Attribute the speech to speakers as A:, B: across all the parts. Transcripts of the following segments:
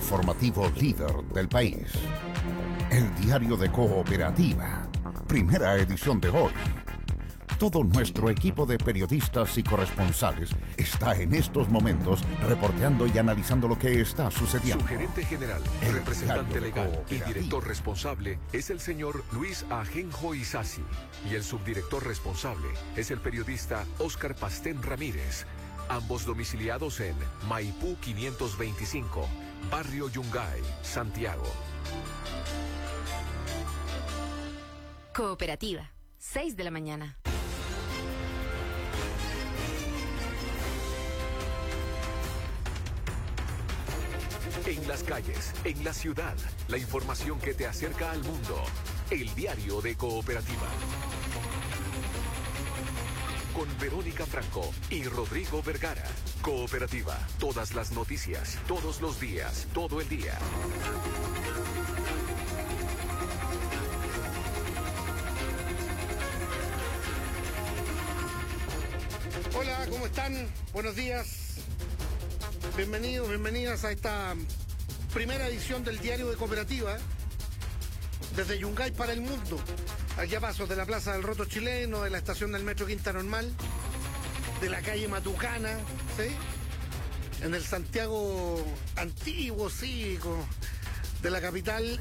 A: informativo líder del país. El diario de Cooperativa. Primera edición de hoy. Todo nuestro equipo de periodistas y corresponsales está en estos momentos reporteando y analizando lo que está sucediendo.
B: Su gerente general, representante legal y director responsable es el señor Luis Ajenjo Isasi. Y el subdirector responsable es el periodista Óscar Pastén Ramírez. Ambos domiciliados en Maipú 525, Barrio Yungay, Santiago.
C: Cooperativa, 6 de la mañana.
B: En las calles, en la ciudad, la información que te acerca al mundo. El diario de Cooperativa. Con Verónica Franco y Rodrigo Vergara. Cooperativa, todas las noticias, todos los días, todo el día.
D: Hola, ¿cómo están? Buenos días. Bienvenidos, bienvenidas a esta primera edición del diario de Cooperativa. Desde Yungay para el mundo. Aquí a pasos de la Plaza del Roto Chileno, de la estación del Metro Quinta Normal, de la calle Matucana, ¿sí? En el Santiago antiguo, cívico de la capital,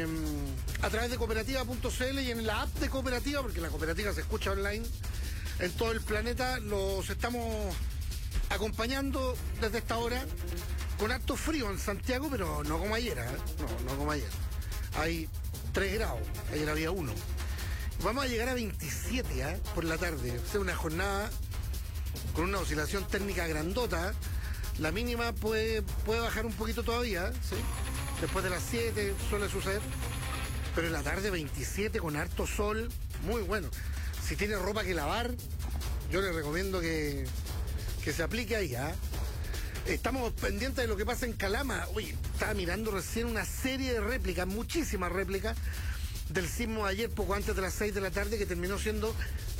D: a través de cooperativa.cl y en la app de Cooperativa, porque la cooperativa se escucha online en todo el planeta. Los estamos acompañando desde esta hora con harto frío en Santiago, pero no como ayer, ¿eh? No como ayer. Hay 3 grados, ayer había 1. Vamos a llegar a 27 por la tarde. O sea, una jornada con una oscilación térmica grandota. La mínima puede bajar un poquito todavía, ¿sí? Después de las 7 suele suceder. Pero en la tarde 27 con harto sol, muy bueno. Si tiene ropa que lavar, yo le recomiendo que se aplique ahí, ¿ah? Estamos pendientes de lo que pasa en Calama. Oye, estaba mirando recién una serie de réplicas, muchísimas réplicas, del sismo de ayer, poco antes de las 6 de la tarde, que terminó siendo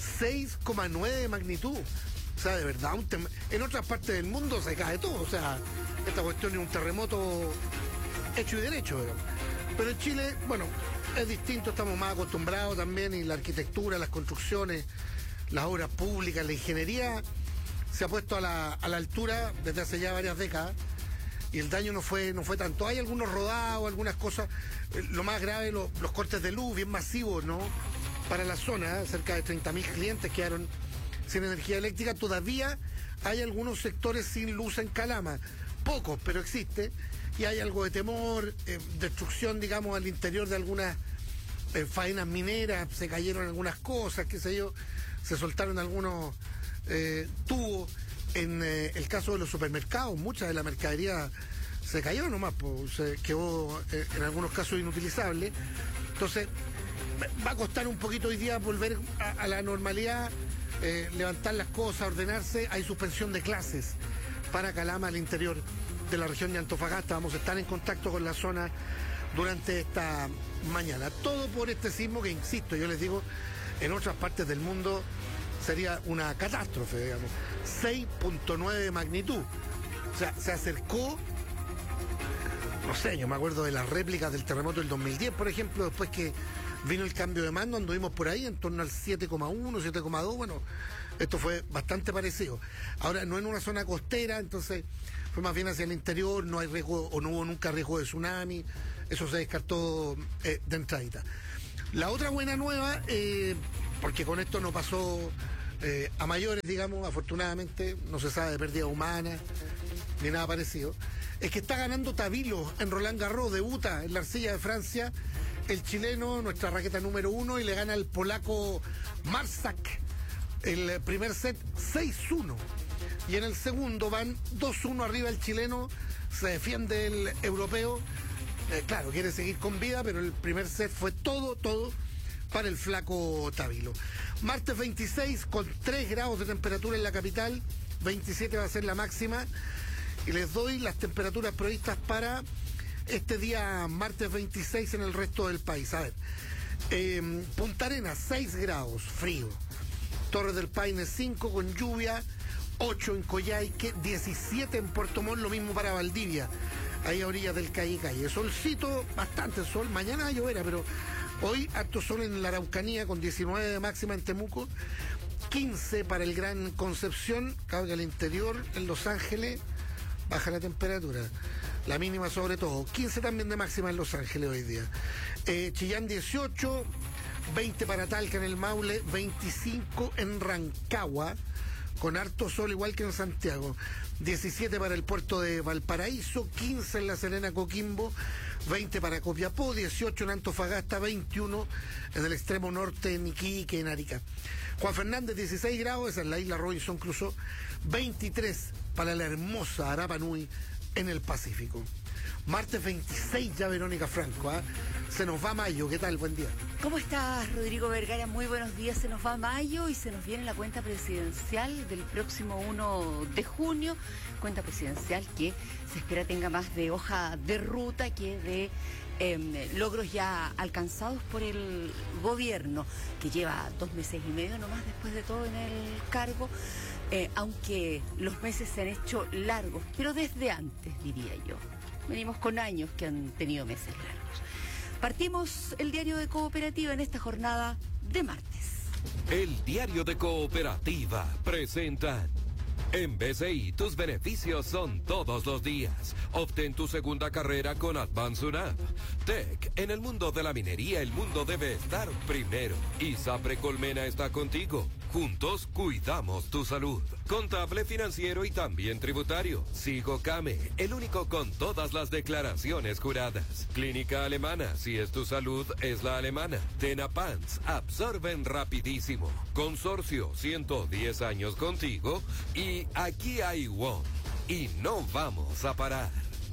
D: 6,9 de magnitud. O sea, de verdad, en otras partes del mundo se cae todo. O sea, esta cuestión es un terremoto hecho y derecho. Pero en Chile, bueno, es distinto, estamos más acostumbrados también, y la arquitectura, las construcciones, las obras públicas, la ingeniería se ha puesto a la altura desde hace ya varias décadas, y el daño no fue tanto. Hay algunos rodados, algunas cosas, lo más grave, los cortes de luz bien masivos, ¿no? Para la zona, cerca de 30.000 clientes quedaron sin energía eléctrica. Todavía hay algunos sectores sin luz en Calama, pocos, pero existe, y hay algo de temor, destrucción, digamos, al interior de algunas faenas mineras, se cayeron algunas cosas, qué sé yo, se soltaron algunos tubos. En el caso de los supermercados, mucha de la mercadería se cayó nomás, pues, se quedó en algunos casos inutilizable. Entonces va a costar un poquito hoy día volver a la normalidad, levantar las cosas, ordenarse. Hay suspensión de clases para Calama, al interior de la región de Antofagasta. Vamos a estar en contacto con la zona durante esta mañana. Todo por este sismo que, insisto, yo les digo, en otras partes del mundo sería una catástrofe, digamos. 6,9 de magnitud. O sea, se acercó, no sé, yo me acuerdo de las réplicas del terremoto del 2010, por ejemplo, después que vino el cambio de mando, anduvimos por ahí en torno al 7,1, 7,2, bueno, esto fue bastante parecido. Ahora, no en una zona costera, entonces fue más bien hacia el interior, no hay riesgo, o no hubo nunca riesgo de tsunami, eso se descartó de entradita. La otra buena nueva, porque con esto no pasó a mayores, digamos, afortunadamente, no se sabe de pérdida humana, ni nada parecido, es que está ganando Tabilo en Roland Garros, debuta en la arcilla de Francia, el chileno, nuestra raqueta número 1, y le gana al polaco Marsak el primer set 6-1. Y en el segundo van 2-1 arriba el chileno, se defiende el europeo. Claro, quiere seguir con vida, pero el primer set fue todo para el flaco Tabilo. Martes 26 con 3 grados de temperatura en la capital, 27 va a ser la máxima, y les doy las temperaturas previstas para este día martes 26 en el resto del país. A ver, Punta Arenas 6 grados, frío. Torres del Paine 5 con lluvia, 8 en Coyhaique, 17 en Puerto Montt, lo mismo para Valdivia. ahí a orillas del Calle. Solcito, bastante sol, mañana va a llover, pero hoy harto sol en la Araucanía con 19 de máxima en Temuco, 15 para el Gran Concepción, carga el interior, en Los Ángeles, baja la temperatura. La mínima sobre todo, 15 también de máxima en Los Ángeles hoy día. Chillán 18, 20 para Talca en el Maule, 25 en Rancagua, con harto sol igual que en Santiago. 17 para el puerto de Valparaíso, 15 en La Serena, Coquimbo, 20 para Copiapó, 18 en Antofagasta, 21 en el extremo norte en Iquique, en Arica. Juan Fernández, 16 grados, esa es la isla Robinson Crusoe, 23 para la hermosa Arapa Nui en el Pacífico. Martes 26 ya, Verónica Franco, ¿eh? Se nos va mayo, ¿qué tal? Buen día.
E: ¿Cómo estás, Rodrigo Vergara? Muy buenos días. Se nos va mayo y se nos viene la cuenta presidencial del próximo 1 de junio. Cuenta presidencial que se espera tenga más de hoja de ruta que de logros ya alcanzados por el gobierno, que lleva 2 meses y medio nomás después de todo en el cargo. Aunque los meses se han hecho largos, pero desde antes, diría yo. Venimos con años que han tenido meses largos. Partimos el diario de Cooperativa en esta jornada de martes.
F: El diario de Cooperativa presenta: en BCI tus beneficios son todos los días. Obtén tu segunda carrera con Advance UNAP. Tech, en el mundo de la minería el mundo debe estar primero. ISAPRE Colmena está contigo. Juntos cuidamos tu salud. Contable, financiero y también tributario. Sigo Came, el único con todas las declaraciones juradas. Clínica Alemana, si es tu salud, es la alemana. Tenapans, absorben rapidísimo. Consorcio, 110 años contigo. Y aquí hay WOM. Y no vamos a parar.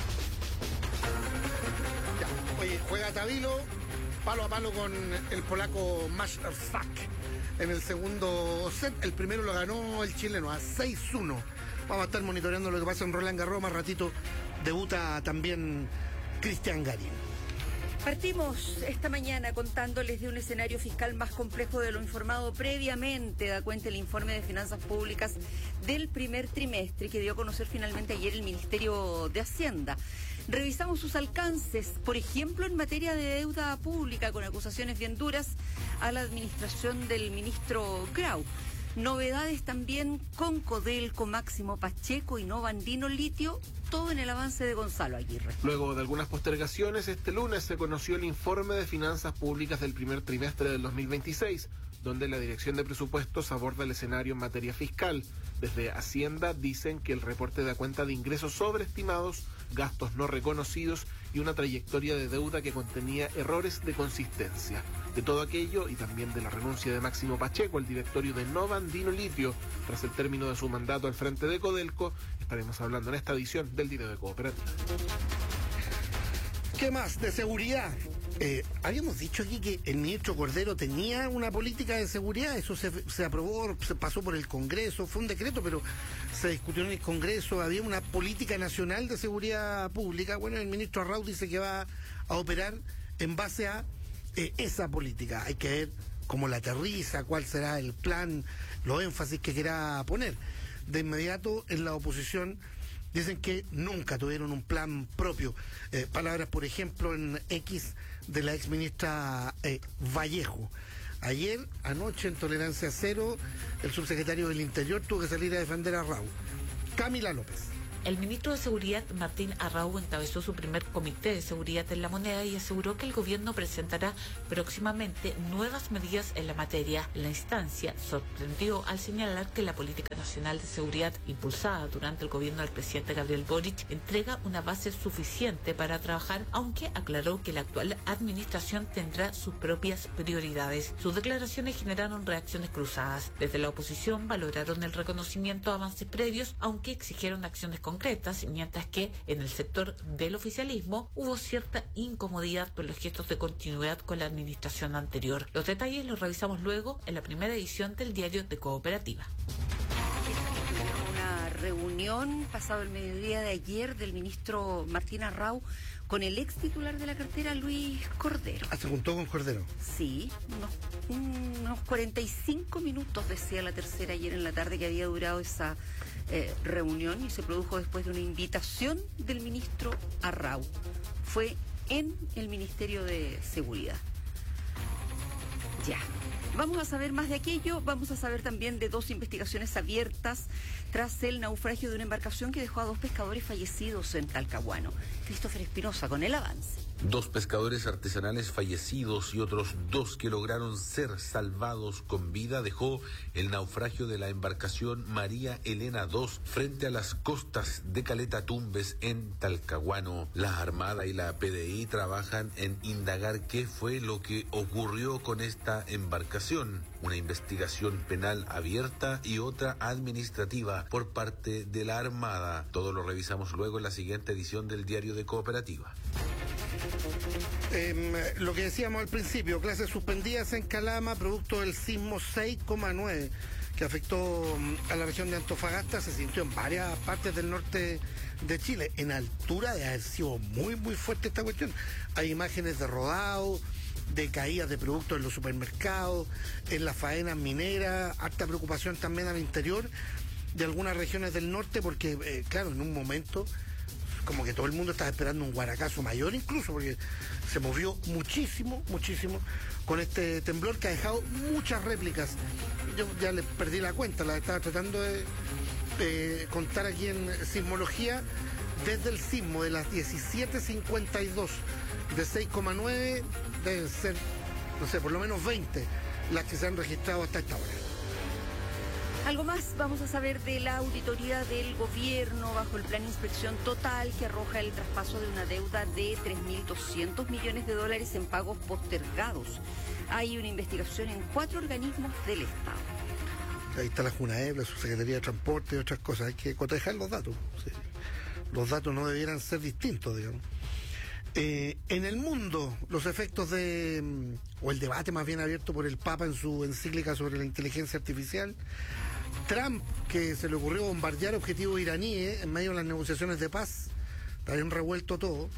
D: Ya, oye, juega Tabilo, palo a palo con el polaco Masterfak. En el segundo set, el primero lo ganó el chileno a 6-1. Vamos a estar monitoreando lo que pasa en Roland Garros. Más ratito debuta también Cristian Garín.
E: Partimos esta mañana contándoles de un escenario fiscal más complejo de lo informado previamente. Da cuenta el informe de finanzas públicas del primer trimestre que dio a conocer finalmente ayer el Ministerio de Hacienda. Revisamos sus alcances, por ejemplo, en materia de deuda pública, con acusaciones bien duras a la administración del ministro Grau. Novedades también con Codelco, Máximo Pacheco y Nova Andino Litio, todo en el avance de Gonzalo Aguirre.
G: Luego de algunas postergaciones, este lunes se conoció el informe de finanzas públicas del primer trimestre del 2026, donde la Dirección de Presupuestos aborda el escenario en materia fiscal. Desde Hacienda dicen que el reporte da cuenta de ingresos sobreestimados, gastos no reconocidos y una trayectoria de deuda que contenía errores de consistencia. De todo aquello y también de la renuncia de Máximo Pacheco, el directorio de Nova Andino Litio, tras el término de su mandato al frente de Codelco, estaremos hablando en esta edición del Diario de Cooperativa.
D: ¿Qué más? De seguridad. Habíamos dicho aquí que el ministro Cordero tenía una política de seguridad, eso se aprobó, se pasó por el Congreso, fue un decreto, pero se discutió en el Congreso, había una política nacional de seguridad pública. Bueno, el ministro Arrau dice que va a operar en base a esa política. Hay que ver cómo la aterriza, cuál será el plan, los énfasis que quiera poner. De inmediato, en la oposición dicen que nunca tuvieron un plan propio. Palabras, por ejemplo, en X de la exministra Vallejo. Ayer, anoche, en Tolerancia Cero, el subsecretario del Interior tuvo que salir a defender a Arrau. Camila López.
H: El ministro de Seguridad, Martín Arrau, encabezó su primer comité de seguridad en la moneda y aseguró que el gobierno presentará próximamente nuevas medidas en la materia. La instancia sorprendió al señalar que la política nacional de seguridad impulsada durante el gobierno del presidente Gabriel Boric entrega una base suficiente para trabajar, aunque aclaró que la actual administración tendrá sus propias prioridades. Sus declaraciones generaron reacciones cruzadas. Desde la oposición valoraron el reconocimiento a avances previos, aunque exigieron acciones concretas, mientras que en el sector del oficialismo hubo cierta incomodidad por los gestos de continuidad con la administración anterior. Los detalles los revisamos luego en la primera edición del Diario de Cooperativa.
E: Una reunión pasado el mediodía de ayer del ministro Martín Arrau con el ex titular de la cartera, Luis Cordero.
D: ¿Se juntó con Cordero?
E: Sí, unos 45 minutos, decía La Tercera ayer en la tarde, que había durado esa reunión y se produjo después de una invitación del ministro Arrau. Fue en el Ministerio de Seguridad. Ya. Vamos a saber más de aquello, vamos a saber también de 2 investigaciones abiertas tras el naufragio de una embarcación que dejó a 2 pescadores fallecidos en Talcahuano. Christopher Espinosa con el avance.
I: 2 pescadores artesanales fallecidos y otros 2 que lograron ser salvados con vida dejó el naufragio de la embarcación María Elena II frente a las costas de Caleta Tumbes en Talcahuano. La Armada y la PDI trabajan en indagar qué fue lo que ocurrió con esta embarcación. Una investigación penal abierta y otra administrativa por parte de la Armada. Todo lo revisamos luego en la siguiente edición del Diario de Cooperativa.
D: Lo que decíamos al principio, clases suspendidas en Calama, producto del sismo 6,9 que afectó a la región de Antofagasta. Se sintió en varias partes del norte de Chile, en altura de haber sido muy fuerte esta cuestión. Hay imágenes de rodado, de caídas de productos en los supermercados, en las faenas mineras, harta preocupación también al interior de algunas regiones del norte, porque claro, en un momento como que todo el mundo estaba esperando un guanacazo mayor incluso, porque se movió muchísimo con este temblor que ha dejado muchas réplicas. Yo ya le perdí la cuenta, la estaba tratando de contar aquí en Sismología. Desde el sismo de las 17:52 de 6,9 deben ser, no sé, por lo menos 20 las que se han registrado hasta esta hora.
E: Algo más vamos a saber de la auditoría del gobierno bajo el plan Inspección Total, que arroja el traspaso de una deuda de $3.200 millones en pagos postergados. Hay una investigación en 4 organismos del Estado.
D: Ahí está la Junaep, la Subsecretaría de Transporte y otras cosas. Hay que cotejar los datos. Sí. Los datos no debieran ser distintos, digamos. En el mundo, los efectos o el debate más bien abierto por el Papa en su encíclica sobre la inteligencia artificial. Trump, que se le ocurrió bombardear objetivos iraníes en medio de las negociaciones de paz. Está bien revuelto todo.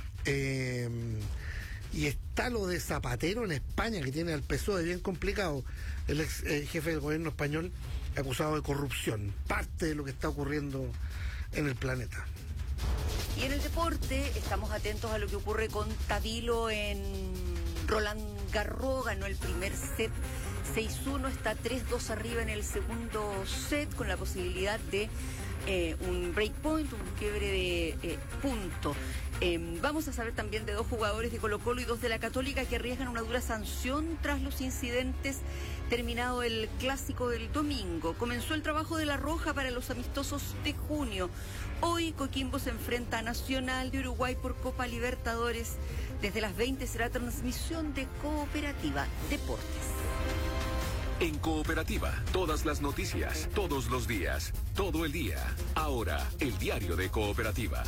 D: Y está lo de Zapatero en España, que tiene al PSOE bien complicado. El ex jefe del gobierno español acusado de corrupción. Parte de lo que está ocurriendo en el planeta.
E: Y en el deporte estamos atentos a lo que ocurre con Tabilo en Roland Garros. Ganó el primer set 6-1, está 3-2 arriba en el segundo set, con la posibilidad de un breakpoint, un quiebre de punto. Vamos a saber también de 2 jugadores de Colo-Colo y 2 de la Católica que arriesgan una dura sanción tras los incidentes terminado el clásico del domingo. Comenzó el trabajo de La Roja para los amistosos de junio. Hoy Coquimbo se enfrenta a Nacional de Uruguay por Copa Libertadores. Desde las 20 será transmisión de Cooperativa Deportes.
B: En Cooperativa, todas las noticias, todos los días, todo el día. Ahora, el Diario de Cooperativa.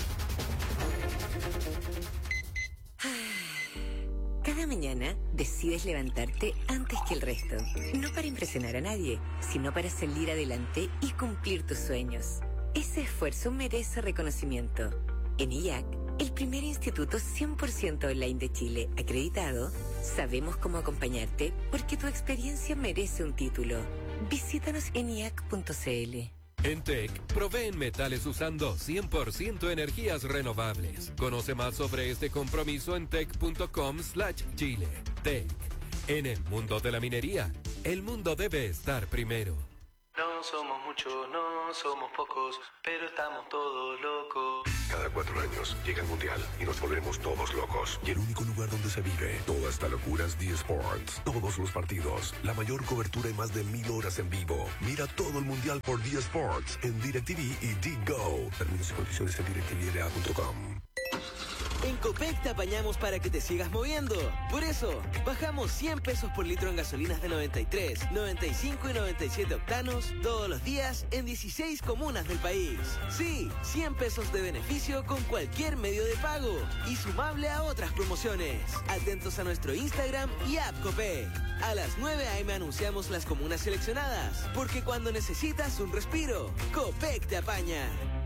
J: Cada mañana decides levantarte antes que el resto. No para impresionar a nadie, sino para salir adelante y cumplir tus sueños. Ese esfuerzo merece reconocimiento. En IAC, el primer instituto 100% online de Chile acreditado, sabemos cómo acompañarte porque tu experiencia merece un título. Visítanos en IAC.cl.
F: En TEC, proveen metales usando 100% energías renovables. Conoce más sobre este compromiso en tec.com/Chile. TEC. En el mundo de la minería, el mundo debe estar primero.
K: No somos muchos, no somos pocos, pero estamos todos locos.
B: Cada 4 años llega el Mundial y nos volvemos todos locos. Y el único lugar donde se vive toda esta locura es The Sports. Todos los partidos, la mayor cobertura y más de 1000 horas en vivo. Mira todo el Mundial por The Sports en DirecTV y DGO. Términos y condiciones en directvla.com.
L: En Copec te apañamos para que te sigas moviendo. Por eso, bajamos 100 pesos por litro en gasolinas de 93, 95 y 97 octanos todos los días en 16 comunas del país. Sí, 100 pesos de beneficio con cualquier medio de pago y sumable a otras promociones. Atentos a nuestro Instagram y app Copec. A las 9 a.m. anunciamos las comunas seleccionadas, porque cuando necesitas un respiro, Copec te apaña.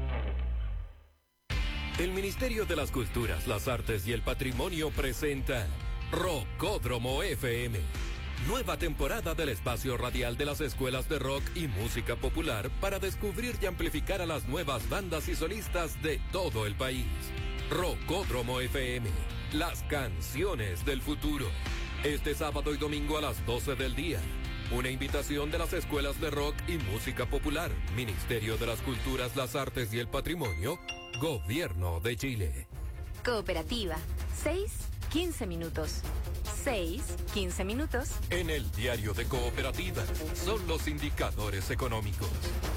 F: El Ministerio de las Culturas, las Artes y el Patrimonio presenta Rocódromo FM. Nueva temporada del espacio radial de las escuelas de rock y música popular para descubrir y amplificar a las nuevas bandas y solistas de todo el país. Rocódromo FM, las canciones del futuro. Este sábado y domingo a las 12 del día. Una invitación de las escuelas de rock y música popular, Ministerio de las Culturas, las Artes y el Patrimonio, Gobierno de Chile.
C: Cooperativa. 6-15 minutos. 6-15 minutos.
F: En el diario de Cooperativa son los indicadores económicos.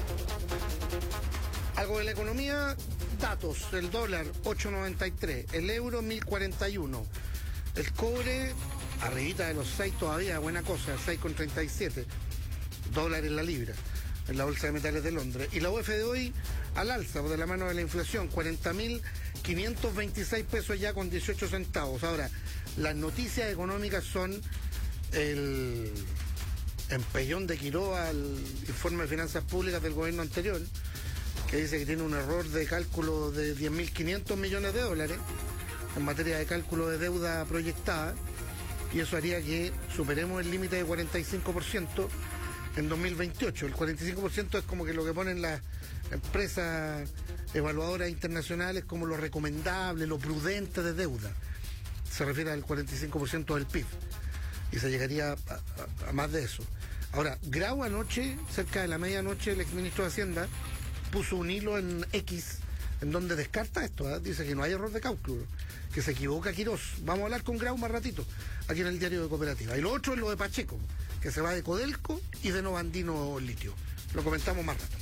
D: Algo de la economía, datos. El dólar 8.93, el euro 1.041, el cobre arribita de los 6 todavía, buena cosa, 6,37 dólares la libra en la Bolsa de Metales de Londres. Y la UF de hoy al alza, de la mano de la inflación, 40.526 pesos ya con 18 centavos. Ahora, las noticias económicas son el empellón de Quiroga al informe de finanzas públicas del gobierno anterior, que dice que tiene un error de cálculo de 10.500 millones de dólares en materia de cálculo de deuda proyectada, y eso haría que superemos el límite de 45% en 2028. El 45% es como que lo que ponen las empresas evaluadoras internacionales como lo recomendable, lo prudente de deuda. Se refiere al 45% del PIB, y se llegaría a más de eso. Ahora, Grau anoche, cerca de la medianoche, el exministro de Hacienda puso un hilo en X en donde descarta esto, ¿eh? Dice que no hay error de cálculo, que se equivoca Quirós. Vamos a hablar con Grau más ratito, aquí en el diario de Cooperativa. Y lo otro es lo de Pacheco, que se va de Codelco y de Novandino Litio. Lo comentamos más rato.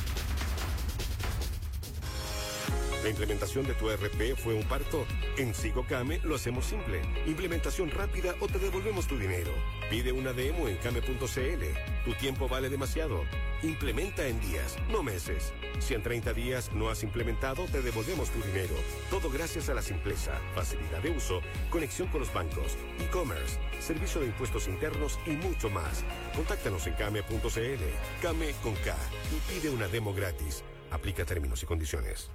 M: ¿La implementación de tu ERP fue un parto? En Sigocame lo hacemos simple. Implementación rápida o te devolvemos tu dinero. Pide una demo en came.cl. Tu tiempo vale demasiado. Implementa en días, no meses. Si en 30 días no has implementado, te devolvemos tu dinero. Todo gracias a la simpleza, facilidad de uso, conexión con los bancos, e-commerce, servicio de impuestos internos y mucho más. Contáctanos en came.cl. Came con K. Y pide una demo gratis. Aplica términos y condiciones.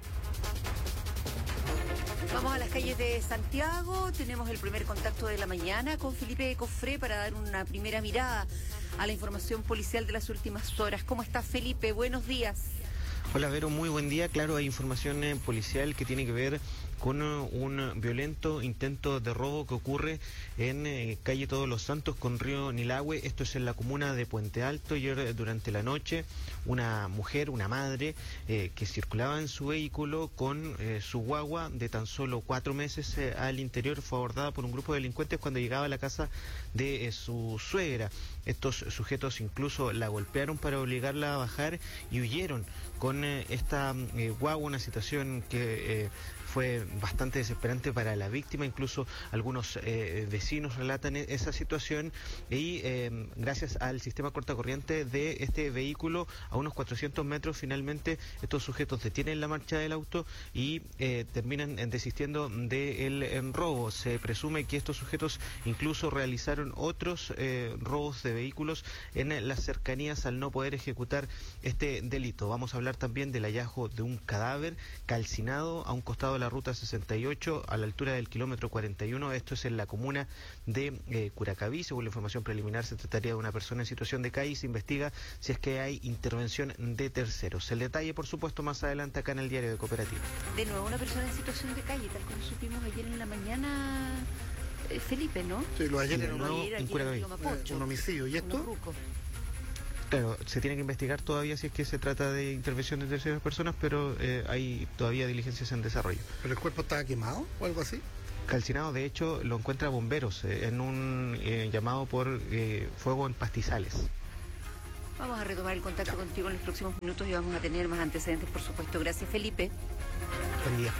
E: Vamos a las calles de Santiago. Tenemos el primer contacto de la mañana con Felipe Cofré para dar una primera mirada a la información policial de las últimas horas. ¿Cómo está, Felipe? Buenos días.
N: Hola, Vero, muy buen día. Claro, hay información policial que tiene que ver con un violento intento de robo que ocurre en calle Todos los Santos con Río Nilagüe. Esto es en la comuna de Puente Alto. Ayer durante la noche una mujer, una madre, que circulaba en su vehículo con su guagua de tan solo 4 meses al interior, fue abordada por un grupo de delincuentes cuando llegaba a la casa de su suegra. Estos sujetos incluso la golpearon para obligarla a bajar y huyeron con esta guagua, una situación que fue bastante desesperante para la víctima. Incluso algunos vecinos relatan esa situación, y gracias al sistema cortacorriente de este vehículo, a unos 400 metros, finalmente estos sujetos detienen la marcha del auto y terminan desistiendo del robo. Se presume que estos sujetos incluso realizaron otros robos de vehículos en las cercanías al no poder ejecutar este delito. Vamos a hablar también del hallazgo de un cadáver calcinado a un costado de la ruta 68 a la altura del kilómetro 41. Esto es en la comuna de Curacaví. Según la información preliminar, se trataría de una persona en situación de calle y se investiga si es que hay intervención de terceros. El detalle, por supuesto, más adelante acá en el diario de Cooperativa.
E: De nuevo una persona en situación de calle, tal como supimos ayer en la mañana, Felipe, ¿no?
D: Sí, lo ayer
N: en Curacaví.
D: Un homicidio. ¿Y esto?
N: Claro, se tiene que investigar todavía si es que se trata de intervención de terceras personas, pero hay todavía diligencias en desarrollo.
D: ¿Pero el cuerpo estaba quemado o algo así?
N: Calcinado, de hecho, lo encuentra bomberos en un llamado por fuego en pastizales.
E: Vamos a retomar el contacto contigo en los próximos minutos y vamos a tener más antecedentes, por supuesto. Gracias, Felipe.
N: Buen día.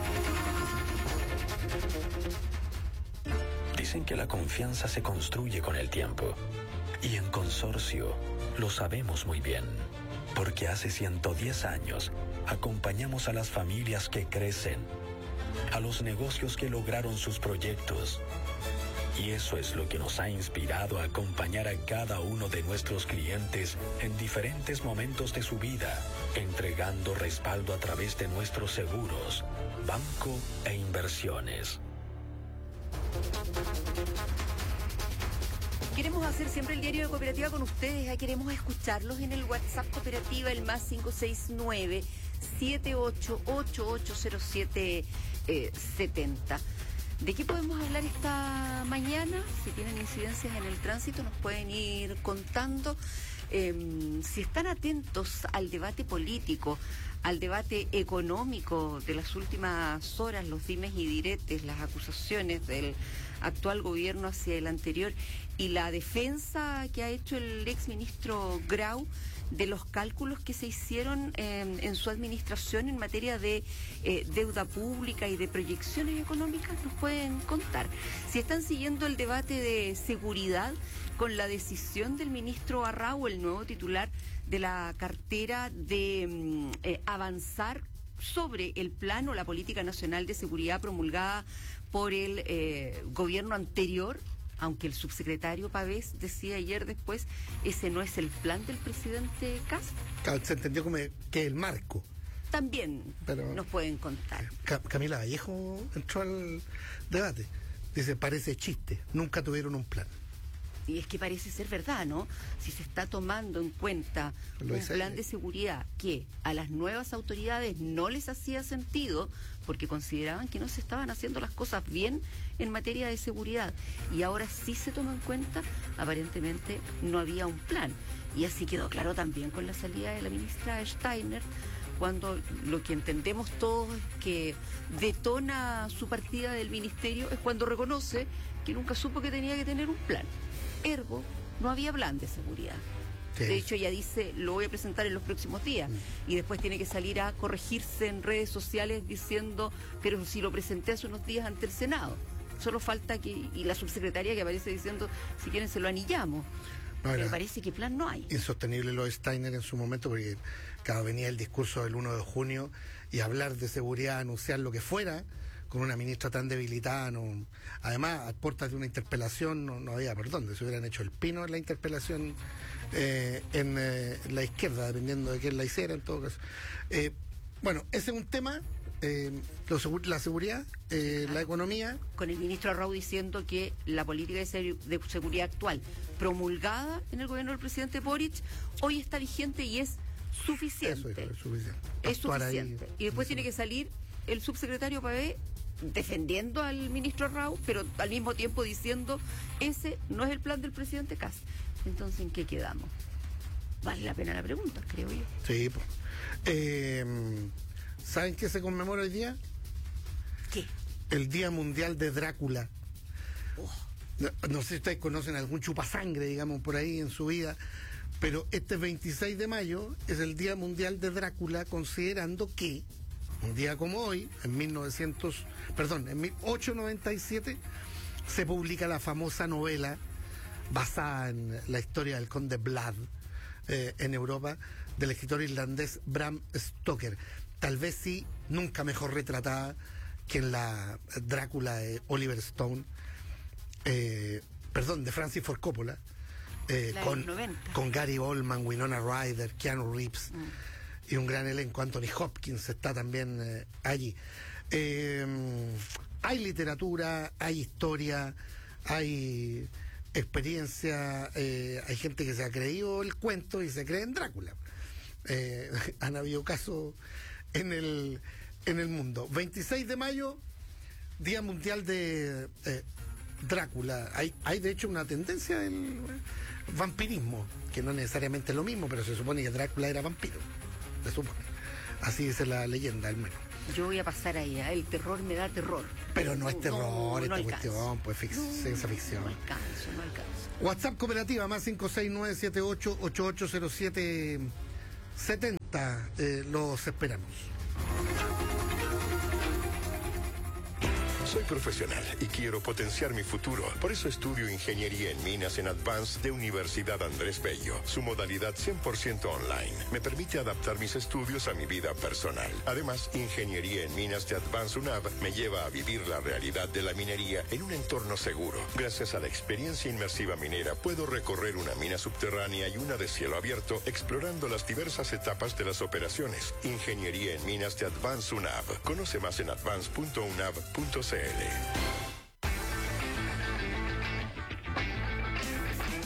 O: Dicen que la confianza se construye con el tiempo. Y en Consorcio lo sabemos muy bien, porque hace 110 años acompañamos a las familias que crecen, a los negocios que lograron sus proyectos. Y eso es lo que nos ha inspirado a acompañar a cada uno de nuestros clientes en diferentes momentos de su vida, entregando respaldo a través de nuestros seguros, banco e inversiones.
E: Queremos hacer siempre el diario de Cooperativa con ustedes. Queremos escucharlos en el WhatsApp Cooperativa, el más 569-78880770. ¿De qué podemos hablar esta mañana? Si tienen incidencias en el tránsito, nos pueden ir contando. Si están atentos al debate político, al debate económico de las últimas horas, los dimes y diretes, las acusaciones del actual gobierno hacia el anterior y la defensa que ha hecho el exministro Grau de los cálculos que se hicieron en su administración en materia de deuda pública y de proyecciones económicas, nos pueden contar. Si están siguiendo el debate de seguridad con la decisión del ministro Arrau, el nuevo titular de la cartera, de avanzar sobre el plan o la política nacional de seguridad promulgada por el gobierno anterior, aunque el subsecretario Pavés decía ayer después, ese no es el plan del presidente Kast.
D: Se entendió como que el marco.
E: También nos pueden contar.
D: Camila Vallejo entró al debate. Dice, parece chiste, nunca tuvieron un plan.
E: Y es que parece ser verdad, ¿no? Si se está tomando en cuenta un plan de seguridad que a las nuevas autoridades no les hacía sentido porque consideraban que no se estaban haciendo las cosas bien en materia de seguridad y ahora sí se toma en cuenta, aparentemente no había un plan. Y así quedó claro también con la salida de la ministra Steiner, cuando lo que entendemos todos es que detona su partida del ministerio es cuando reconoce que nunca supo que tenía que tener un plan. Ergo, no había plan de seguridad. Sí. De hecho, ella dice, lo voy a presentar en los próximos días. Y después tiene que salir a corregirse en redes sociales diciendo, pero si lo presenté hace unos días ante el Senado. Solo falta que, y la subsecretaria que aparece diciendo, si quieren se lo anillamos. Pero me parece que plan no hay.
D: Insostenible lo de Steiner en su momento, porque cada venía el discurso del 1 de junio y hablar de seguridad, anunciar lo que fuera, con una ministra tan debilitada, no, además a puertas de una interpelación no había perdón, se hubieran hecho el pino en la interpelación en la izquierda, dependiendo de quién la hiciera en todo caso. Bueno, ese es un tema, la seguridad, la economía.
E: Con el ministro Arrau diciendo que la política de seguridad actual, promulgada en el gobierno del presidente Boric, hoy está vigente y es suficiente.
D: Eso es suficiente.
E: Es suficiente. Y después tiene que salir el subsecretario Pavé defendiendo al ministro Arrau, pero al mismo tiempo diciendo ese no es el plan del presidente Kast. Entonces, ¿en qué quedamos? Vale la pena la pregunta, creo yo.
D: Sí, pues. ¿Saben qué se conmemora hoy día?
E: ¿Qué?
D: El Día Mundial de Drácula. No sé si ustedes conocen algún chupasangre, digamos, por ahí en su vida, pero este 26 de mayo es el Día Mundial de Drácula, considerando que un día como hoy, en 1897, se publica la famosa novela basada en la historia del conde Vlad en Europa, del escritor irlandés Bram Stoker. Tal vez sí, nunca mejor retratada que en la Drácula de Oliver Stone, de Francis Ford Coppola, con Gary Oldman, Winona Ryder, Keanu Reeves. Y un gran elenco, Anthony Hopkins está también allí. Hay literatura, hay historia, hay experiencia, hay gente que se ha creído el cuento y se cree en Drácula. Han habido casos en el mundo. 26 de mayo, Día Mundial de Drácula. Hay de hecho una tendencia del vampirismo, que no necesariamente es lo mismo, pero se supone que Drácula era vampiro. Se supone. Así dice la leyenda, al menos.
E: Yo voy a pasar ahí, el terror me da terror.
D: Pero no es terror, esta cuestión, pues ciencia ficción.
E: No alcanzo.
D: WhatsApp Cooperativa, más 56978880770. Los esperamos.
M: Soy profesional y quiero potenciar mi futuro. Por eso estudio Ingeniería en Minas en Advance de Universidad Andrés Bello. Su modalidad 100% online me permite adaptar mis estudios a mi vida personal. Además, Ingeniería en Minas de Advance UNAV me lleva a vivir la realidad de la minería en un entorno seguro. Gracias a la experiencia inmersiva minera, puedo recorrer una mina subterránea y una de cielo abierto, explorando las diversas etapas de las operaciones. Ingeniería en Minas de Advance UNAV. Conoce más en advance.unav.cl.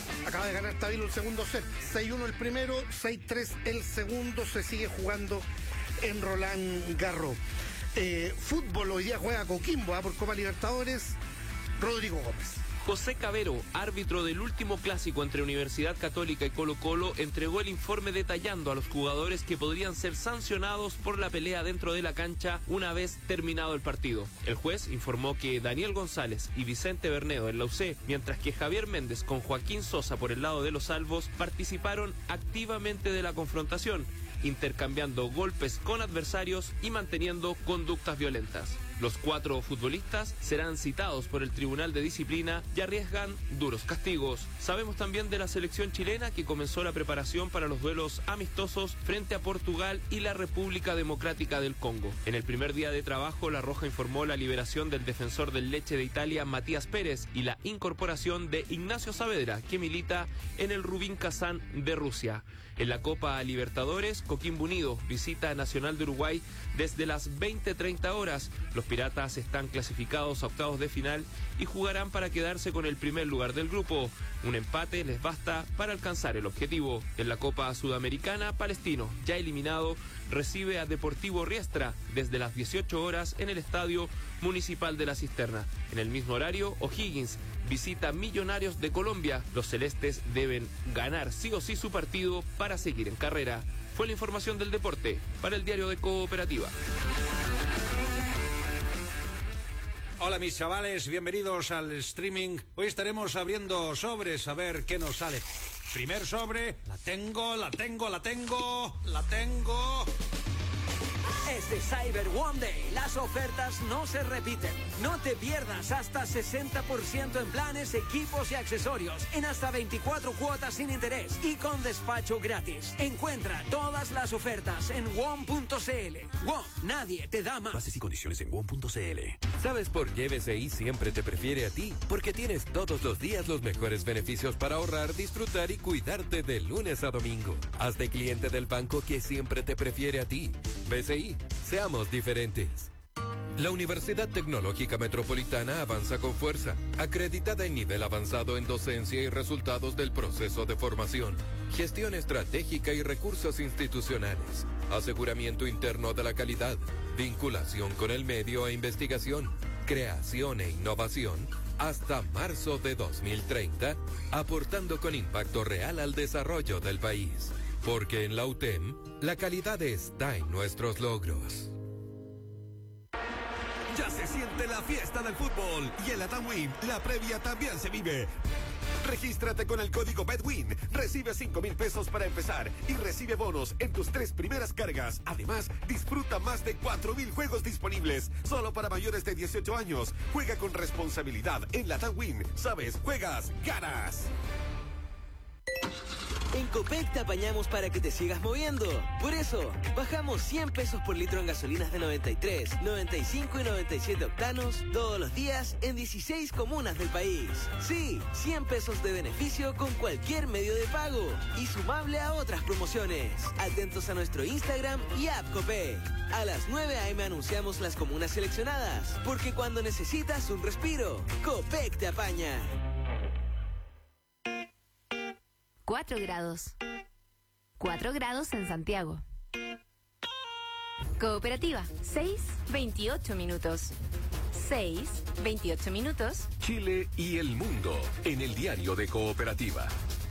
D: de ganar Tabilo el segundo set. 6-1 el primero, 6-3 el segundo. Se sigue jugando en Roland Garros. Fútbol, hoy día juega Coquimbo por Copa Libertadores. Rodrigo Gómez.
P: José Cabero, árbitro del último clásico entre Universidad Católica y Colo-Colo, entregó el informe detallando a los jugadores que podrían ser sancionados por la pelea dentro de la cancha una vez terminado el partido. El juez informó que Daniel González y Vicente Bernedo en la UC, mientras que Javier Méndez con Joaquín Sosa por el lado de los salvos, participaron activamente de la confrontación, intercambiando golpes con adversarios y manteniendo conductas violentas. Los 4 futbolistas serán citados por el Tribunal de Disciplina y arriesgan duros castigos. Sabemos también de la selección chilena que comenzó la preparación para los duelos amistosos frente a Portugal y la República Democrática del Congo. En el primer día de trabajo, La Roja informó la liberación del defensor del Leche de Italia, Matías Pérez, y la incorporación de Ignacio Saavedra, que milita en el Rubin Kazán de Rusia. En la Copa Libertadores, Coquimbo Unido visita a Nacional de Uruguay desde las 20:30 horas. Los Piratas están clasificados a octavos de final y jugarán para quedarse con el primer lugar del grupo. Un empate les basta para alcanzar el objetivo. En la Copa Sudamericana, Palestino, ya eliminado, recibe a Deportivo Riestra desde las 18 horas en el Estadio Municipal de la Cisterna. En el mismo horario, O'Higgins visita Millonarios de Colombia. Los celestes deben ganar sí o sí su partido para seguir en carrera. Fue la información del deporte para el Diario de Cooperativa.
Q: Hola mis chavales, bienvenidos al streaming. Hoy estaremos abriendo sobres a ver qué nos sale. Primer sobre, la tengo.
L: Este Cyber One Day, las ofertas no se repiten. No te pierdas hasta 60% en planes, equipos y accesorios, en hasta 24 cuotas sin interés y con despacho gratis. Encuentra todas las ofertas en WOM.cl. WOM, nadie te da más.
R: Bases y condiciones en WOM.cl.
F: ¿Sabes por qué BCI siempre te prefiere a ti? Porque tienes todos los días los mejores beneficios para ahorrar, disfrutar y cuidarte de lunes a domingo. Hazte cliente del banco que siempre te prefiere a ti. BCI, seamos diferentes. La Universidad Tecnológica Metropolitana avanza con fuerza, acreditada en nivel avanzado en docencia y resultados del proceso de formación, gestión estratégica y recursos institucionales, aseguramiento interno de la calidad, vinculación con el medio e investigación, creación e innovación, hasta marzo de 2030, aportando con impacto real al desarrollo del país. Porque en la UTEM, la calidad está en nuestros logros.
R: Ya se siente la fiesta del fútbol y en la TAMWIN la previa también se vive. Regístrate con el código BETWIN, recibe 5,000 pesos para empezar y recibe bonos en tus 3 primeras cargas. Además, disfruta más de 4,000 juegos disponibles, solo para mayores de 18 años. Juega con responsabilidad en la TAMWIN. Sabes, juegas, ganas.
L: En Copec te apañamos para que te sigas moviendo. Por eso, bajamos 100 pesos por litro en gasolinas de 93, 95 y 97 octanos todos los días en 16 comunas del país. Sí, 100 pesos de beneficio con cualquier medio de pago y sumable a otras promociones. Atentos a nuestro Instagram y app Copec. A las 9 a.m. anunciamos las comunas seleccionadas, porque cuando necesitas un respiro, Copec te apaña.
C: 4 grados. 4 grados en Santiago. Cooperativa, 6:28 minutos. 6:28 minutos.
B: Chile y el mundo en el Diario de Cooperativa.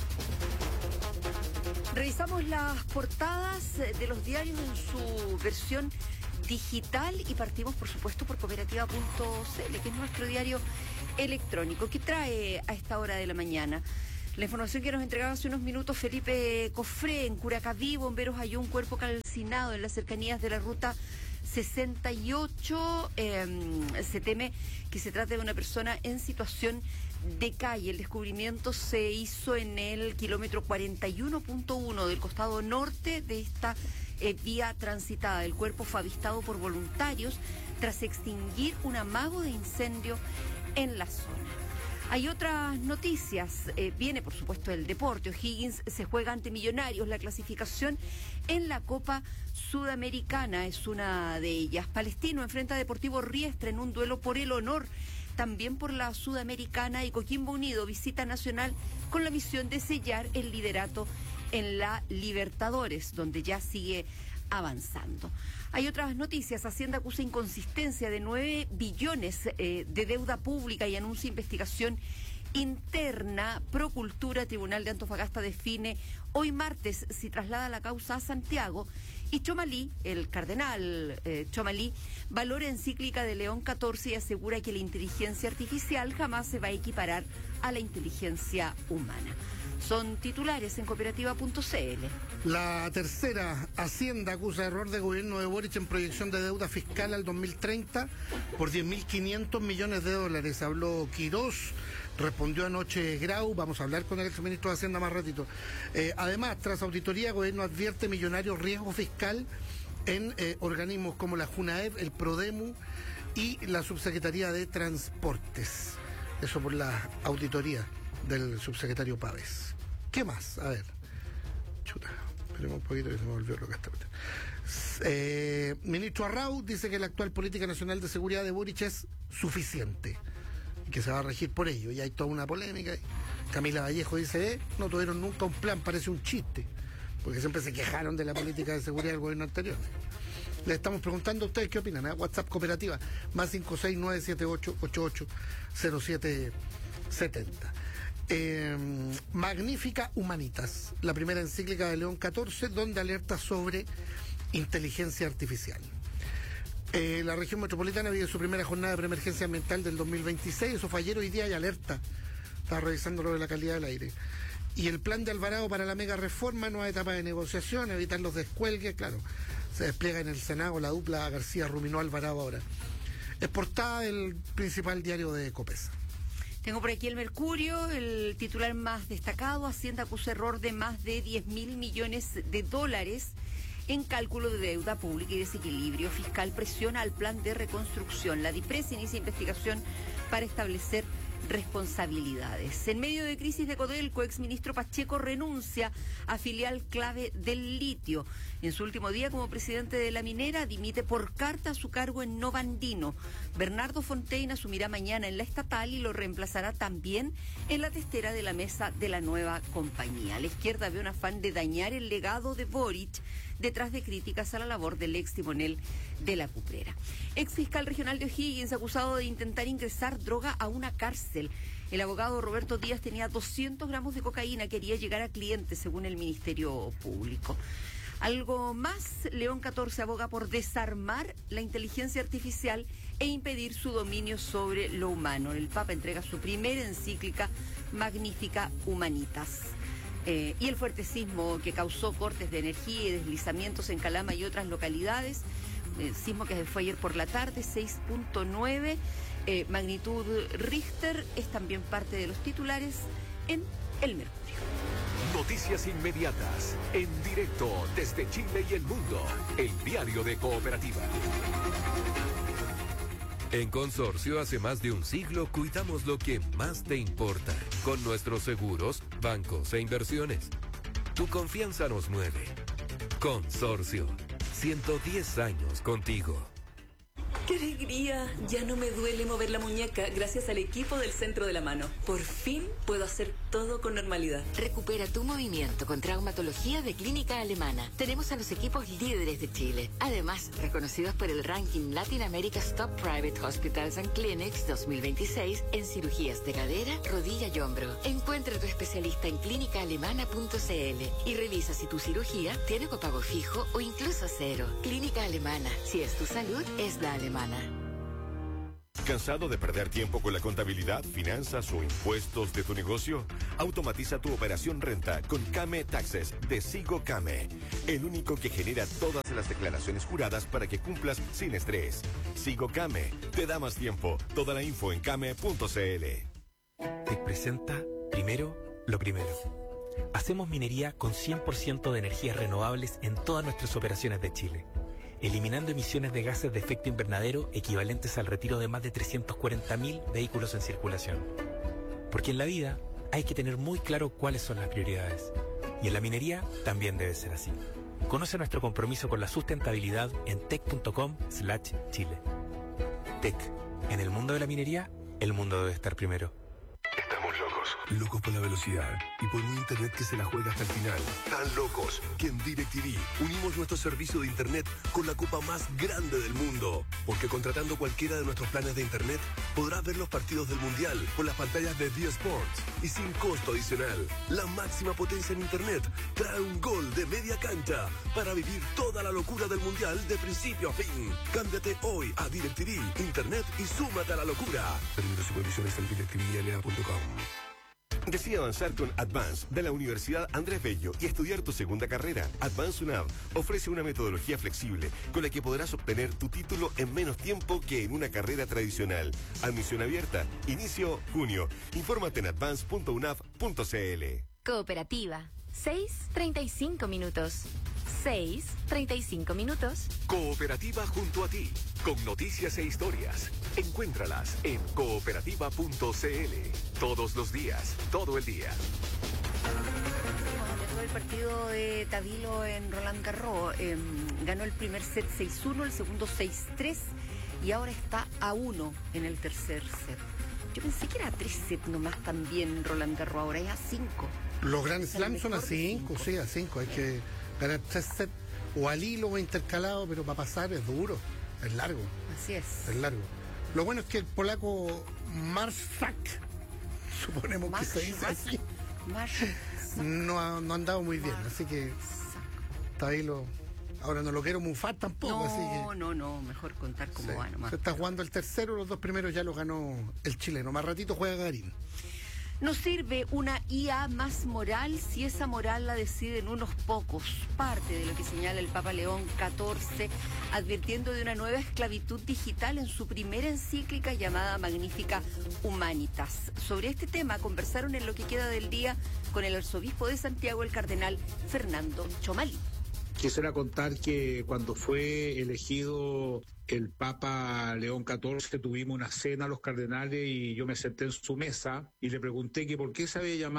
E: Revisamos las portadas de los diarios en su versión digital y partimos, por supuesto, por cooperativa.cl, que es nuestro diario electrónico. ¿Qué trae a esta hora de la mañana? La información que nos entregaba hace unos minutos Felipe Cofré. En Curacaví, bomberos halló un cuerpo calcinado en las cercanías de la ruta 68. Se teme que se trate de una persona en situación de calle. El descubrimiento se hizo en el kilómetro 41.1 del costado norte de esta vía transitada. El cuerpo fue avistado por voluntarios tras extinguir un amago de incendio en la zona. Hay otras noticias. Viene, por supuesto, el deporte. O'Higgins se juega ante Millonarios. La clasificación en la Copa Sudamericana es una de ellas. Palestino enfrenta a Deportivo Riestra en un duelo por el honor. también por la Sudamericana, y Coquimbo Unido visita Nacional con la misión de sellar el liderato en la Libertadores, donde ya sigue avanzando. Hay otras noticias. Hacienda acusa inconsistencia de 9 billones de deuda pública y anuncia investigación interna. Procultura, Tribunal de Antofagasta define hoy martes si traslada la causa a Santiago. Y Chomalí, el cardenal Chomalí, valora encíclica de León XIV y asegura que la inteligencia artificial jamás se va a equiparar a la inteligencia humana. Son titulares en cooperativa.cl.
D: La tercera, Hacienda acusa error de gobierno de Boric en proyección de deuda fiscal al 2030 por 10.500 millones de dólares. Habló Quirós, respondió anoche Grau. Vamos a hablar con el exministro de Hacienda más ratito. Además, tras auditoría, el gobierno advierte millonario riesgo fiscal en organismos como la Junaev, el Prodemu y la Subsecretaría de Transportes. Eso por la auditoría del subsecretario Pávez. ¿Qué más? A ver. Chuta, esperemos un poquito que se me volvió loca esta vez. Ministro Arrau dice que la actual política nacional de seguridad de Boric es suficiente y que se va a regir por ello. Y hay toda una polémica. Camila Vallejo dice, no tuvieron nunca un plan, parece un chiste, porque siempre se quejaron de la política de seguridad del gobierno anterior. Le estamos preguntando a ustedes qué opinan. WhatsApp Cooperativa, más 56978880770. Magnífica Humanitas, la primera encíclica de León XIV, donde alerta sobre inteligencia artificial. La región metropolitana vive su primera jornada de preemergencia ambiental del 2026. Eso fue ayer, hoy día hay alerta. Estaba revisando lo de la calidad del aire. Y el plan de Alvarado para la mega reforma, nueva etapa de negociación, evitar los descuelgues, claro. Se despliega en el Senado la dupla García Ruminó Alvarado ahora. Es portada del principal diario de Copesa.
E: Tengo por aquí el Mercurio, el titular más destacado. Hacienda acusa error de más de 10.000 millones de dólares en cálculo de deuda pública y desequilibrio fiscal. Presiona al plan de reconstrucción. La DIPRES inicia investigación para establecer responsabilidades. En medio de crisis de Codelco, exministro Pacheco renuncia a filial clave del litio. En su último día como presidente de la minera, dimite por carta su cargo en Nova Andino. Bernardo Fontaine asumirá mañana en la estatal y lo reemplazará también en la testera de la mesa de la nueva compañía. La izquierda ve un afán de dañar el legado de Boric detrás de críticas a la labor del ex timonel de la Cuprera. Ex fiscal regional de O'Higgins acusado de intentar ingresar droga a una cárcel. El abogado Roberto Díaz tenía 200 gramos de cocaína, quería llegar a clientes según el Ministerio Público. Algo más, León XIV aboga por desarmar la inteligencia artificial e impedir su dominio sobre lo humano. El Papa entrega su primera encíclica, Magnífica Humanitas. Y el fuerte sismo que causó cortes de energía y deslizamientos en Calama y otras localidades. Sismo que fue ayer por la tarde, 6.9, magnitud Richter, es también parte de los titulares en El Mercurio.
B: Noticias inmediatas, en directo desde Chile y el mundo. El diario de Cooperativa.
F: En Consorcio, hace más de un siglo, cuidamos lo que más te importa. Con nuestros seguros, bancos e inversiones. Tu confianza nos mueve. Consorcio, 110 años contigo.
S: ¡Qué alegría! Ya no me duele mover la muñeca gracias al equipo del Centro de la Mano. Por fin puedo hacer todo con normalidad.
J: Recupera tu movimiento con traumatología de Clínica Alemana. Tenemos a los equipos líderes de Chile. Además, reconocidos por el ranking Latin America's Top Private Hospitals and Clinics 2026 en cirugías de cadera, rodilla y hombro. Encuentra a tu especialista en clínicaalemana.cl y revisa si tu cirugía tiene copago fijo o incluso cero. Clínica Alemana. Si es tu salud, es la alemana.
M: ¿Cansado de perder tiempo con la contabilidad, finanzas o impuestos de tu negocio? Automatiza tu operación renta con Came Taxes de Sigo Came, el único que genera todas las declaraciones juradas para que cumplas sin estrés. Sigo Came te da más tiempo. Toda la info en came.cl.
T: Te presenta primero lo primero. Hacemos minería con 100% de energías renovables en todas nuestras operaciones de Chile, eliminando emisiones de gases de efecto invernadero equivalentes al retiro de más de 340.000 vehículos en circulación. Porque en la vida hay que tener muy claro cuáles son las prioridades. Y en la minería también debe ser así. Conoce nuestro compromiso con la sustentabilidad en tec.com/Chile. Tec, en el mundo de la minería, el mundo debe estar primero.
R: Estamos locos. Locos por la velocidad y por un internet que se la juega hasta el final. Tan locos que en DirecTV unimos nuestro servicio de internet con la copa más grande del mundo. Porque contratando cualquiera de nuestros planes de internet, podrás ver los partidos del Mundial por las pantallas de D-Sports y sin costo adicional. La máxima potencia en internet trae un gol de media cancha para vivir toda la locura del Mundial de principio a fin. Cámbiate hoy a DirecTV, internet y súmate a la locura. Términos y condiciones en DirecTV.com. Decide avanzar con Advance de la Universidad Andrés Bello y estudiar tu segunda carrera. Advance UNAV ofrece una metodología flexible con la que podrás obtener tu título en menos tiempo que en una carrera tradicional. Admisión abierta. Inicio junio. Infórmate en advance.unav.cl.
C: Cooperativa. 6:35 minutos. 6:35 minutos.
B: Cooperativa junto a ti, con noticias e historias. Encuéntralas en cooperativa.cl. Todos los días, todo el día.
E: El partido de Tabilo en Roland Garros ganó el primer set 6-1, el segundo 6-3 y ahora está a 1 en el tercer set. Yo pensé que era 3 sets nomás también Roland Garros, ahora es a 5.
D: Los Grand Slam son a 5, sí, a 5. Hay que ganar 3 sets o al hilo o intercalado, pero para pasar es duro, es largo.
E: Así es.
D: Es largo. Lo bueno es que el polaco Marszak, suponemos que se dice así, no ha andado muy bien, así que Tabilo, ahora no lo quiero mufar tampoco,
E: No,
D: así que...
E: no, mejor contar cómo va nomás.
D: Se está jugando el tercero, los 2 primeros ya los ganó el chileno, más ratito juega Garín.
E: No sirve una IA más moral si esa moral la deciden unos pocos. Parte de lo que señala el Papa León XIV, advirtiendo de una nueva esclavitud digital en su primera encíclica llamada Magnifica Humanitas. Sobre este tema conversaron en Lo que queda del día con el arzobispo de Santiago, el cardenal Fernando Chomalí.
U: Quisiera contar que cuando fue elegido el Papa León XIV tuvimos una cena los cardenales y yo me senté en su mesa y le pregunté que por qué se había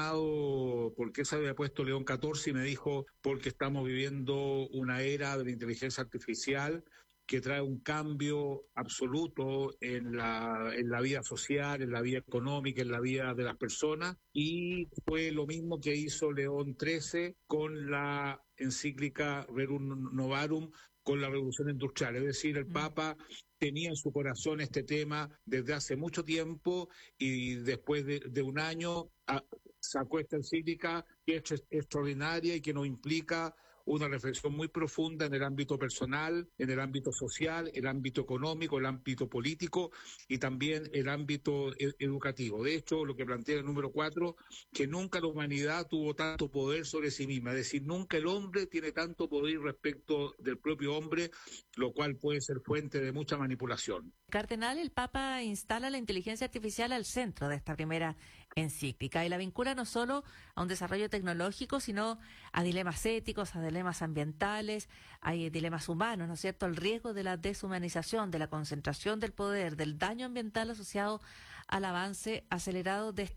U: puesto León XIV y me dijo porque estamos viviendo una era de la inteligencia artificial que trae un cambio absoluto en la vida social, en la vida económica, en la vida de las personas, y fue lo mismo que hizo León XIII con la encíclica Rerum Novarum, con la revolución industrial. Es decir, el Papa tenía en su corazón este tema desde hace mucho tiempo y después de un año sacó esta encíclica que es extraordinaria y que nos implica una reflexión muy profunda en el ámbito personal, en el ámbito social, el ámbito económico, el ámbito político y también el ámbito educativo. De hecho, lo que plantea el número 4, que nunca la humanidad tuvo tanto poder sobre sí misma, es decir, nunca el hombre tiene tanto poder respecto del propio hombre, lo cual puede ser fuente de mucha manipulación.
V: Cardenal, el Papa instala la inteligencia artificial al centro de esta primera encíclica y la vincula no solo a un desarrollo tecnológico, sino a dilemas éticos, a dilemas ambientales, hay dilemas humanos, ¿no es cierto? El riesgo de la deshumanización, de la concentración del poder, del daño ambiental asociado al avance acelerado de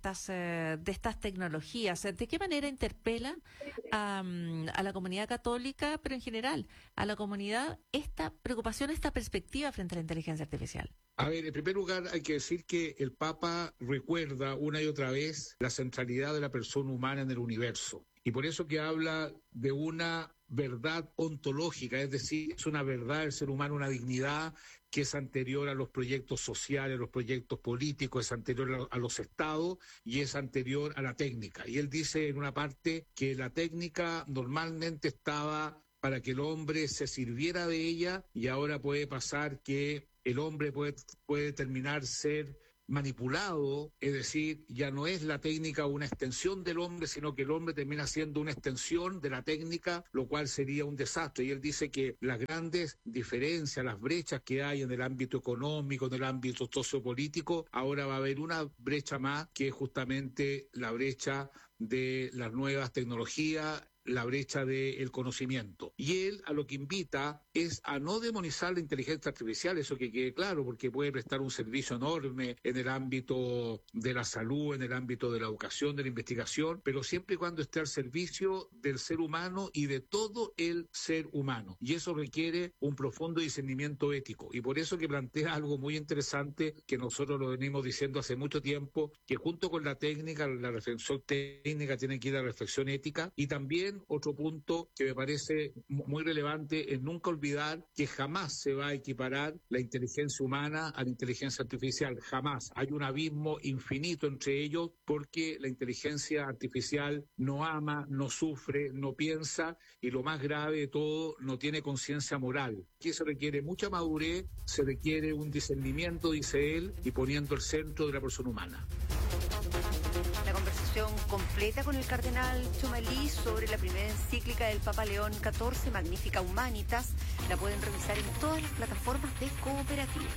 V: estas tecnologías. ¿De qué manera interpela a la comunidad católica, pero en general a la comunidad, esta preocupación, esta perspectiva frente a la inteligencia artificial?
U: A ver, en primer lugar hay que decir que el Papa recuerda una y otra vez la centralidad de la persona humana en el universo. Y por eso que habla de una verdad ontológica, es decir, es una verdad del ser humano, una dignidad que es anterior a los proyectos sociales, a los proyectos políticos, es anterior a los estados y es anterior a la técnica. Y él dice en una parte que la técnica normalmente estaba para que el hombre se sirviera de ella y ahora puede pasar que el hombre puede terminar ser manipulado, es decir, ya no es la técnica una extensión del hombre, sino que el hombre termina siendo una extensión de la técnica, lo cual sería un desastre. Y él dice que las grandes diferencias, las brechas que hay en el ámbito económico, en el ámbito sociopolítico, ahora va a haber una brecha más, que es justamente la brecha de las nuevas tecnologías, la brecha del conocimiento. Y él a lo que invita es a no demonizar la inteligencia artificial, eso que quede claro, porque puede prestar un servicio enorme en el ámbito de la salud, en el ámbito de la educación, de la investigación, pero siempre y cuando esté al servicio del ser humano y de todo el ser humano. Y eso requiere un profundo discernimiento ético. Y por eso que plantea algo muy interesante que nosotros lo venimos diciendo hace mucho tiempo, que junto con la técnica, la reflexión técnica tiene que ir a la reflexión ética. Y también otro punto que me parece muy relevante es nunca olvidar que jamás se va a equiparar la inteligencia humana a la inteligencia artificial. Jamás. Hay un abismo infinito entre ellos porque la inteligencia artificial no ama, no sufre, no piensa y lo más grave de todo, no tiene conciencia moral. Aquí se requiere mucha madurez, se requiere un discernimiento, dice él, y poniendo el centro de la persona humana.
E: La conversación completa con el cardenal Chumalí sobre la primera encíclica del Papa León XIV, Magnificat Humanitas, la pueden revisar en todas las plataformas de Cooperativa.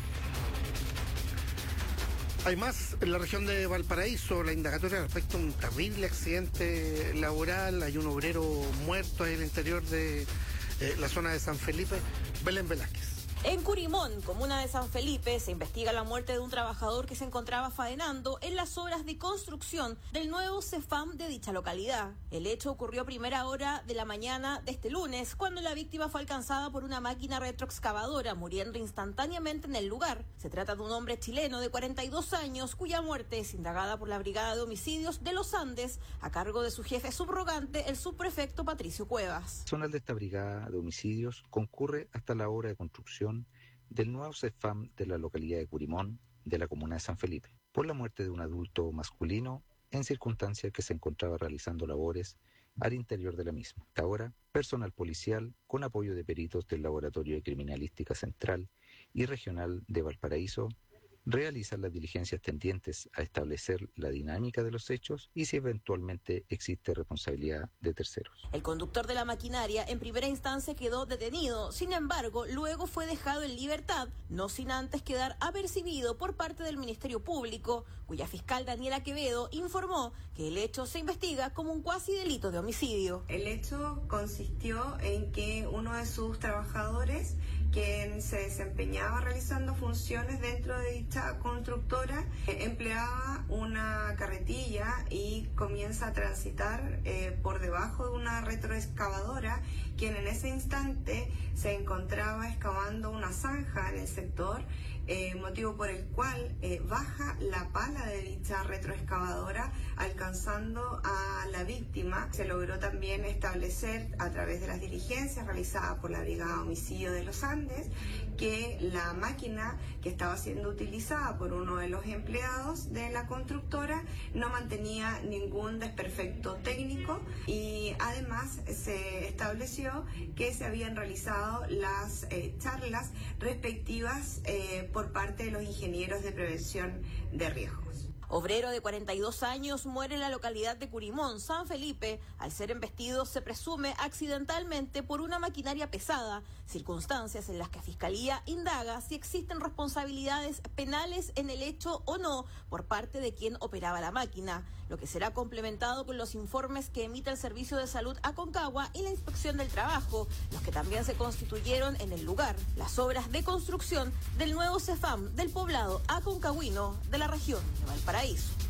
D: Hay más en la región de Valparaíso, la indagatoria respecto a un terrible accidente laboral. Hay un obrero muerto en el interior de la zona de San Felipe. Belén Velázquez.
A: En Curimón, comuna de San Felipe, se investiga la muerte de un trabajador que se encontraba faenando en las obras de construcción del nuevo CEFAM de dicha localidad. El hecho ocurrió a primera hora de la mañana de este lunes, cuando la víctima fue alcanzada por una máquina retroexcavadora, muriendo instantáneamente en el lugar. Se trata de un hombre chileno de 42 años, cuya muerte es indagada por la Brigada de Homicidios de los Andes, a cargo de su jefe subrogante, el subprefecto Patricio Cuevas.
G: El personal de esta Brigada de Homicidios concurre hasta la obra de construcción del nuevo CEFAM de la localidad de Curimón, de la comuna de San Felipe, por la muerte de un adulto masculino en circunstancias que se encontraba realizando labores al interior de la misma. Hasta ahora, personal policial, con apoyo de peritos del Laboratorio de Criminalística Central y Regional de Valparaíso, realizan las diligencias tendientes a establecer la dinámica de los hechos y si eventualmente existe responsabilidad de terceros.
A: El conductor de la maquinaria en primera instancia quedó detenido, sin embargo, luego fue dejado en libertad, no sin antes quedar apercibido por parte del Ministerio Público, cuya fiscal Daniela Quevedo informó que el hecho se investiga como un cuasi delito de homicidio.
W: El hecho consistió en que uno de sus trabajadores, quien se desempeñaba realizando funciones dentro de dicha constructora, empleaba una carretilla y comienza a transitar por debajo de una retroexcavadora, quien en ese instante se encontraba excavando una zanja en el sector, motivo por el cual baja la pala de dicha retroexcavadora, alcanzando a la víctima. Se logró también establecer a través de las diligencias realizadas por la Brigada de Homicidio de los Andes que la máquina que estaba siendo utilizada por uno de los empleados de la constructora no mantenía ningún desperfecto técnico y además se estableció que se habían realizado las charlas respectivas por parte de los ingenieros de prevención de riesgos.
A: Obrero de 42 años muere en la localidad de Curimón, San Felipe. Al ser embestido, se presume accidentalmente por una maquinaria pesada, circunstancias en las que Fiscalía indaga si existen responsabilidades penales en el hecho o no por parte de quien operaba la máquina, lo que será complementado con los informes que emite el Servicio de Salud Aconcagua y la Inspección del Trabajo, los que también se constituyeron en el lugar. Las obras de construcción del nuevo CEFAM del poblado aconcagüino de la región de Valparaíso.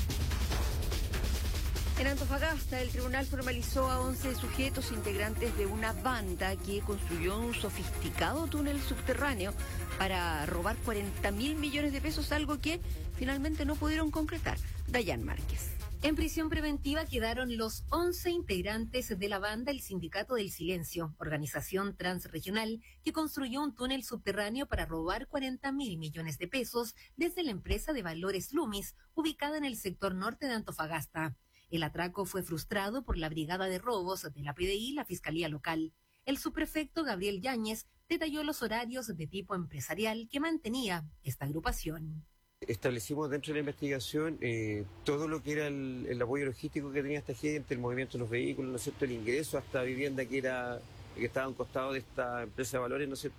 E: En Antofagasta, el tribunal formalizó a 11 sujetos integrantes de una banda que construyó un sofisticado túnel subterráneo para robar 40.000 millones de pesos, algo que finalmente no pudieron concretar. Dayan Márquez.
X: En prisión preventiva quedaron los 11 integrantes de la banda El Sindicato del Silencio, organización transregional que construyó un túnel subterráneo para robar 40.000 millones de pesos desde la empresa de valores Lumis, ubicada en el sector norte de Antofagasta. El atraco fue frustrado por la Brigada de Robos de la PDI y la Fiscalía Local. El subprefecto Gabriel Yáñez detalló los horarios de tipo empresarial que mantenía esta agrupación.
Y: Establecimos dentro de la investigación todo lo que era el apoyo logístico que tenía esta gente, el movimiento de los vehículos, ¿no es cierto?, el ingreso hasta vivienda que estaba a un costado de esta empresa de valores, ¿no es cierto?,